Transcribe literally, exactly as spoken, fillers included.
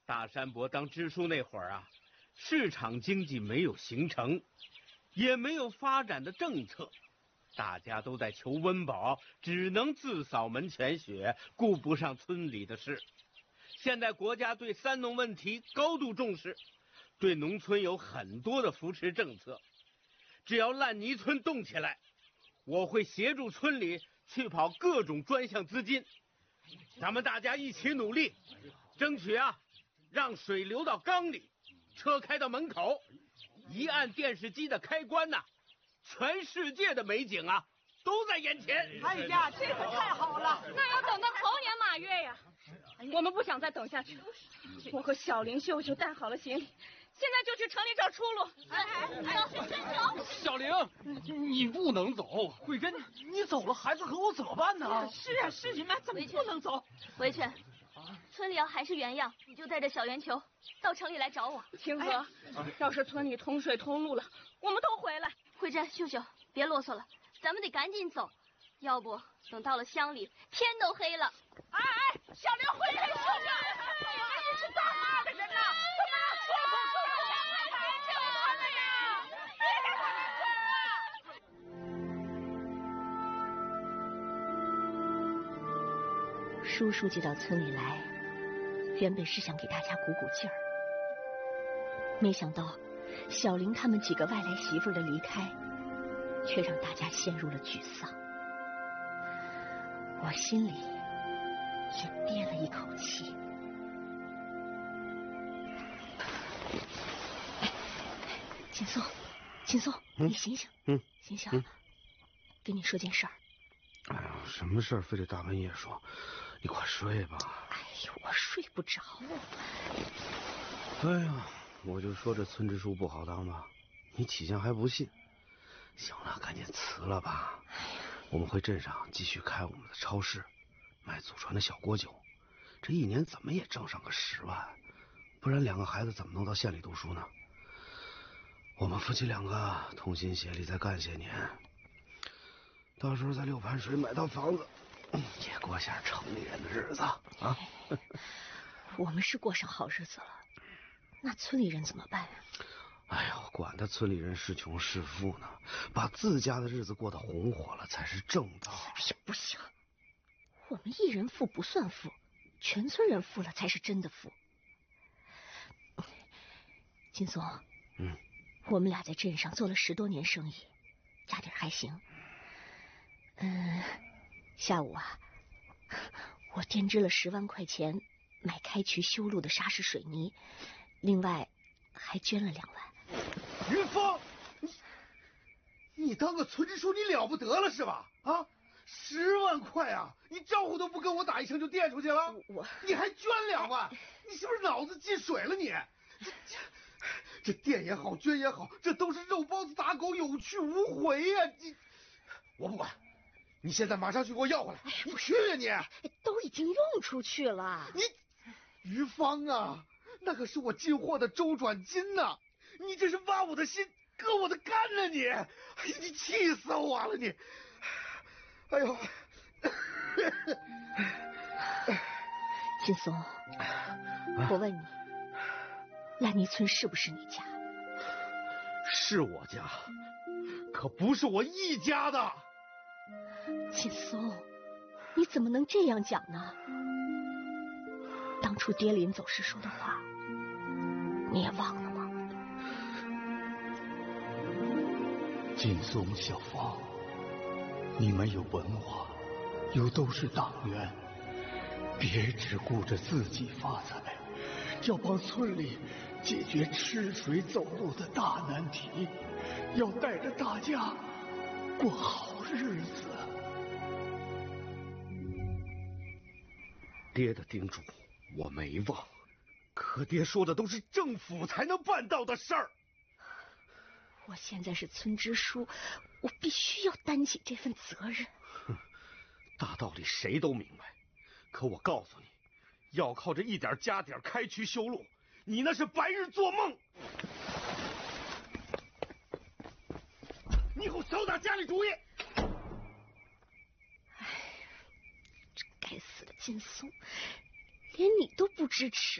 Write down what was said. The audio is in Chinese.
大山伯当支书那会儿啊，市场经济没有形成，也没有发展的政策，大家都在求温饱，只能自扫门前雪，顾不上村里的事。现在国家对三农问题高度重视，对农村有很多的扶持政策。只要烂泥村动起来，我会协助村里去跑各种专项资金。咱们大家一起努力，争取啊，让水流到缸里，车开到门口，一按电视机的开关呐、啊，全世界的美景啊都在眼前。 哎呀，这可太好了！ 那要等到猴年马月呀！我们不想再等下去。我和小林、秀秀带好了行李，现在就去城里找出路。哎哎，走，走！ 小玲，你不能走。慧珍，你走了，孩子和我怎么办呢？ 是啊，是你们怎么不能走？ 维权，村里要还是原样，你就带着小圆球到城里来找我。清河，哎、要是村里通水通路了，我们都回来。慧珍、秀秀，别啰嗦了，咱们得赶紧走，要不等到了乡里，天都黑了。 哎哎，小玲、慧珍、秀秀，你是干嘛的人呐？怎么能说口就说呀？太救他们呀！别让他们走了！叔叔就到村里来，原本是想给大家鼓鼓劲儿，没想到小玲他们几个外来媳妇的离开，却让大家陷入了沮丧。我心里也憋了一口气。锦松，锦松， 嗯、 你醒醒， 嗯， 醒醒， 嗯、 跟你说件事儿。 哎呀，什么事儿非得大半夜说？你快睡吧。 哎呦，我睡不着。 哎呀，我就说这村支书不好当吧，你起先还不信。行了，赶紧辞了吧。 哎呀， 我们回镇上继续开我们的超市，卖祖传的小锅酒，这一年怎么也挣上个十万，不然两个孩子怎么能到县里读书呢？我们夫妻两个同心协力再干些年，到时候在六盘水买套房子，也过下城里人的日子啊。 我们是过上好日子了，那村里人怎么办呀？ 哎呦，管他村里人是穷是富呢，把自家的日子过得红火了才是正道。 哎呀，不行，我们一人富不算富，全村人富了才是真的富。金松， 嗯， 我们俩在镇上做了十多年生意，家底还行。嗯，下午啊，我垫支了十万块钱买开渠修路的沙石水泥，另外还捐了两万。 云峰，你你当个村支书你了不得了是吧？啊，十万块啊，你招呼都不跟我打一声就垫出去了？ 我你还捐两万，你是不是脑子进水了你？这这这垫也好，捐也好，这都是肉包子打狗，有去无回呀、啊！你我不管，你现在马上去给我要回来！你去呀你！ 都已经用出去了。 你于芳啊，那可是我进货的周转金呐、啊！你这是挖我的心，割我的肝呢、啊！你，哎呀，你气死我了你！哎呦， 金松，我问你，烂泥村是不是你家？ 是我家，可不是我一家的。 金松，你怎么能这样讲呢？当初爹临走时说的话，你也忘了吗？ 劲松、小芳，你们有文化，又都是党员，别只顾着自己发财，要帮村里解决吃水走路的大难题，要带着大家过好日子。 爹的叮嘱我没忘，可爹说的都是政府才能办到的事儿。 我现在是村支书，我必须要担起这份责任。 哼，大道理谁都明白，可我告诉你，要靠着一点家底开渠修路，你那是白日做梦。你以后少打家里主意。 哎，这该死的劲松，连你都不支持。